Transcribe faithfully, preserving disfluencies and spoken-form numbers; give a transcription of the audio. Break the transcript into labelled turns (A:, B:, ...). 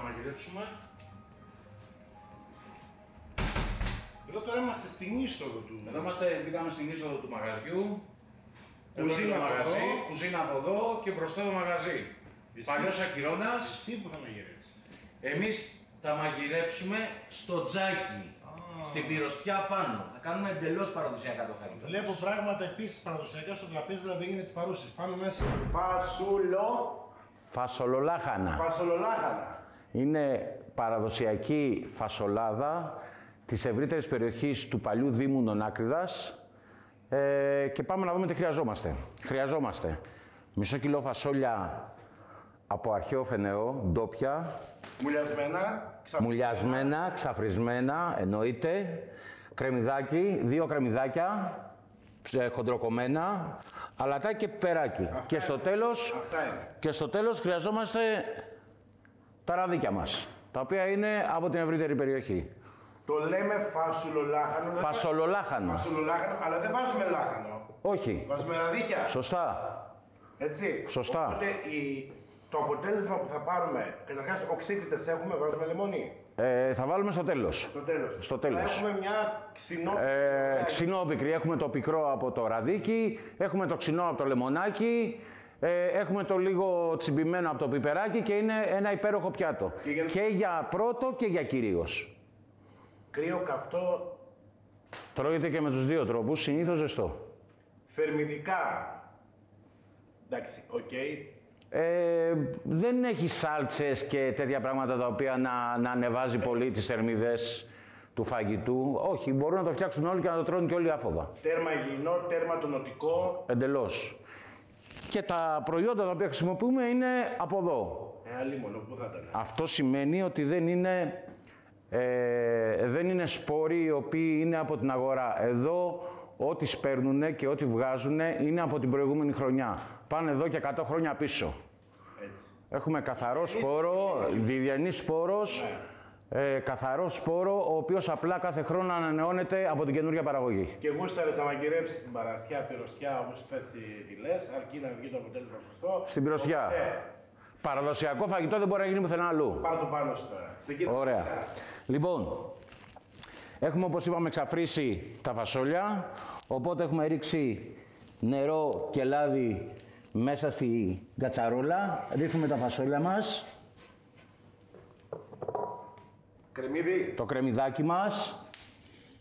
A: μαγειρέψουμε.
B: Εδώ τώρα είμαστε στην είσοδο του.
A: Εδώ είμαστε, μπήκαμε στην είσοδο του μαγαζιού.
B: Κουζίνα
A: το
B: από
A: μαγαζί,
B: εδώ.
A: κουζίνα από εδώ και μπροστά το μαγαζί.
B: Εσύ-
A: Παλιός Αχυρώνας.
B: Εσύ που θα μαγειρέψεις.
A: Εμείς θα μαγειρέψουμε στο τζάκι, στην πυροστιά πάνω.
C: Θα κάνουμε εντελώς παραδοσιακά το φαγητό.
B: Βλέπω πράγματα επίσης παραδοσιακά στο τραπέζι, δηλαδή έγινε τις παρούσεις. Πάνω μέσα. Φασούλο.
D: Φασολολάχανα.
B: Φασολολάχανα.
D: Είναι παραδοσιακή φασολάδα της ευρύτερης περιοχής του παλιού Δήμου Νονάκριδας ε, και πάμε να δούμε τι χρειαζόμαστε. Χρειαζόμαστε μισό κιλό φασόλια από αρχαίο φενεό, ντόπια,
B: Μουλιασμένα. Ξαφνικά.
D: μουλιασμένα, ξαφρισμένα, εννοείται, κρεμμυδάκι, δύο κρεμμυδάκια, ψε- χοντροκομμένα, αλατάκι και πιπεράκι. Και στο,
B: είναι.
D: τέλος,
B: Αυτά είναι.
D: και στο τέλος χρειαζόμαστε τα ραδίκια μας, τα οποία είναι από την ευρύτερη περιοχή.
B: Το λέμε φασουλολάχανο. δεν-
D: Φασολολάχανο.
B: Φασουλολάχανο, αλλά δεν βάζουμε λάχανο.
D: Όχι.
B: Βάζουμε ραδίκια.
D: Σωστά.
B: Έτσι.
D: Σωστά.
B: Οπότε η... το αποτέλεσμα που θα πάρουμε, καταρχάς οξύτητες έχουμε, βάζουμε λεμόνι.
D: Ε, θα βάλουμε στο τέλος.
B: Στο τέλος.
D: Στο τέλος.
B: Θα έχουμε μια ξινό...
D: Ε, ξινό πικρή. Έχουμε το πικρό από το ραδίκι, έχουμε το ξινό από το λεμονάκι, ε, έχουμε το λίγο τσιμπημένο από το πιπεράκι και είναι ένα υπέροχο πιάτο.
B: Και για-
D: Και για πρώτο και για κυρίως.
B: Κρύο, καυτό,
D: Τρώγεται και με τους δύο τρόπους, συνήθως ζεστό.
B: θερμιδικά. Εντάξει, οκ.
D: Ε, δεν έχει σάλτσες και τέτοια πράγματα τα οποία να, να ανεβάζει πολύ τις θερμίδες του φαγητού. Όχι, μπορούν να το φτιάξουν όλοι και να το τρώνε και όλοι άφοβα.
B: Τέρμα υγιεινό, τέρμα τονωτικό.
D: Εντελώς. Και τα προϊόντα τα οποία χρησιμοποιούμε είναι από εδώ.
B: Ε, αλίμονο, πού θα ήταν.
D: Αυτό σημαίνει ότι δεν είναι, ε, δεν είναι σπόροι οι οποίοι είναι από την αγορά. Εδώ ό,τι σπέρνουνε και ό,τι βγάζουνε είναι από την προηγούμενη χρονιά. Πάνε εδώ και εκατό χρόνια πίσω.
B: Έτσι.
D: Έχουμε καθαρό σπόρο, διδιανής σπόρος, ε, καθαρό σπόρο, ο οποίος απλά κάθε χρόνο ανανεώνεται από την καινούργια παραγωγή.
B: Και γούσταρες να μαγειρέψεις την παραστιά, πυροστιά, όπως θες τη λες, αρκεί να βγει το αποτέλεσμα σωστό.
D: Στην πυροστιά.
B: Ε,
D: Παραδοσιακό φαγητό δεν μπορεί να γίνει πουθενά αλλού.
B: πάρ' το πάνω σου τώρα. Ξεκίνα.
D: Ωραία. Λοιπόν, έχουμε όπως είπαμε εξαφρίσει τα φασόλια, οπότε έχουμε ρίξει νερό και λάδι μέσα στη κατσαρόλα. Ρίχνουμε τα φασόλια μας,
B: Κρεμμύδι.
D: το κρεμμυδάκι μας,